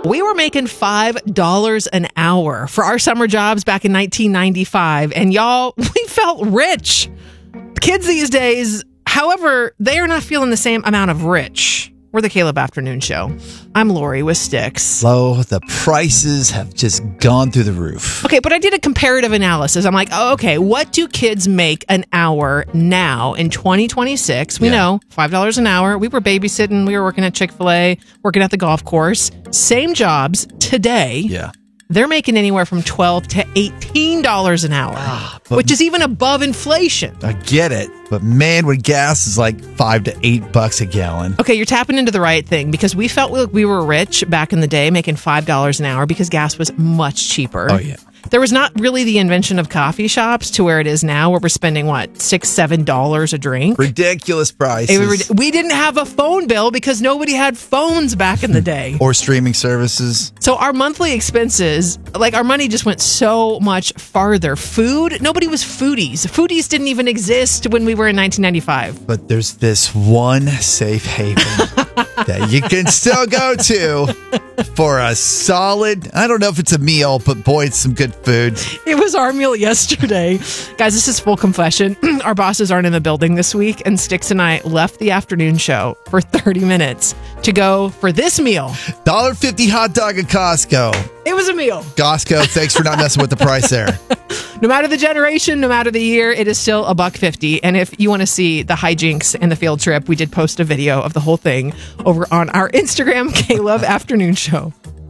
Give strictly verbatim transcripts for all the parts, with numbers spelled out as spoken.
We were making five dollars an hour for our summer jobs back in nineteen ninety-five. And y'all, we felt rich. Kids these days, however, they are not feeling the same amount of rich. We're the Caleb Afternoon Show. I'm Lori with Sticks. Hello, the prices have just gone through the roof. Okay, but I did a comparative analysis. I'm like, oh, okay, what do kids make an hour now in twenty twenty-six? We Yeah. know five dollars an hour. We were babysitting. We were working at Chick-fil-A, working at the golf course. Same jobs today. Yeah. They're making anywhere from twelve to eighteen dollars an hour, Ah, but- which is even above inflation. I get it, but man, when gas is like five to eight bucks a gallon. Okay, you're tapping into the right thing because we felt like we were rich back in the day making five dollars an hour because gas was much cheaper. Oh, yeah. There was not really the invention of coffee shops to where it is now where we're spending, what, six, seven dollars a drink? Ridiculous prices. It was rid- we didn't have a phone bill because nobody had phones back in the day. Or streaming services. So our monthly expenses, like our money just went so much farther. Food, nobody was foodies. Foodies didn't even exist when we were in nineteen ninety-five. But there's this one safe haven that you can still go to for a solid, I don't know if it's a meal, but boy, it's some good food. It was our meal yesterday. Guys, this is full confession. Our bosses aren't in the building this week, and Sticks and I left the afternoon show for thirty minutes to go for this meal. one dollar fifty hot dog at Costco. It was a meal. Costco, thanks for not messing with the price there. No matter the generation, no matter the year, it is still a buck fifty. And if you want to see the hijinks and the field trip, we did post a video of the whole thing over on our Instagram, K-Love Afternoon Show.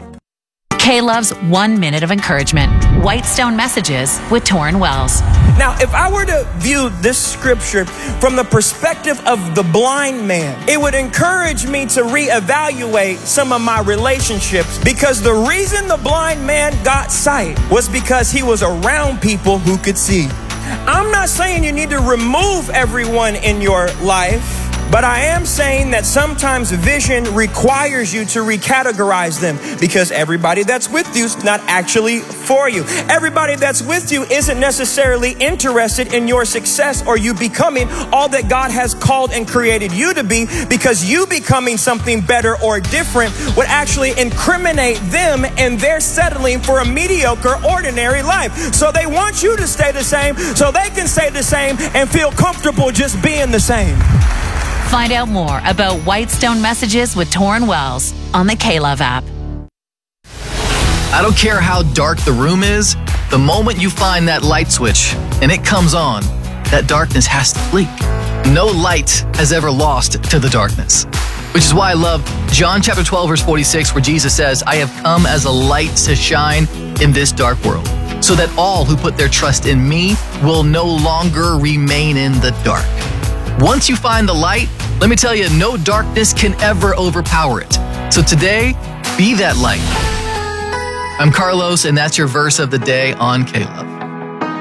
K-Love's One Minute of Encouragement. Whitestone Messages with Torrin Wells. Now, if I were to view this scripture from the perspective of the blind man, it would encourage me to reevaluate some of my relationships, because the reason the blind man got sight was because he was around people who could see. I'm not saying you need to remove everyone in your life, but I am saying that sometimes vision requires you to recategorize them, because everybody that's with you is not actually for you. Everybody that's with you isn't necessarily interested in your success or you becoming all that God has called and created you to be, because you becoming something better or different would actually incriminate them, and they're settling for a mediocre, ordinary life. So they want you to stay the same so they can stay the same and feel comfortable just being the same. Find out more about Whitestone Messages with Torrin Wells on the K-Love app. I don't care how dark the room is, the moment you find that light switch and it comes on, that darkness has to flee. No light has ever lost to the darkness. Which is why I love John chapter twelve, verse forty-six, where Jesus says, I have come as a light to shine in this dark world, so that all who put their trust in me will no longer remain in the dark. Once you find the light, let me tell you, no darkness can ever overpower it. So today, be that light. I'm Carlos, and that's your verse of the day on K-Love.